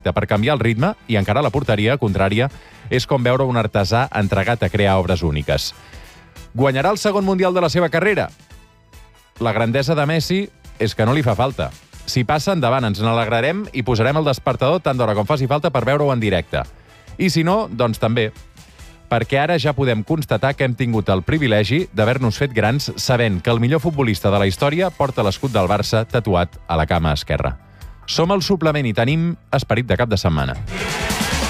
per canviar el ritme i encara la porteria contrària és com veure un artesà entregat a crear obres úniques. Guanyarà el segon Mundial de la seva carrera? La grandesa de Messi és que no li fa falta. Si passa, endavant, ens n'alegrarem i posarem el despertador tant d'hora com faci falta per veure-ho en directe. I si no, doncs també. Perquè ara ja podem constatar que hem tingut el privilegi d'haver-nos fet grans sabent que el millor futbolista de la història porta l'escut del Barça tatuat a la cama esquerra. Som el suplement i tenim esperit de cap de setmana.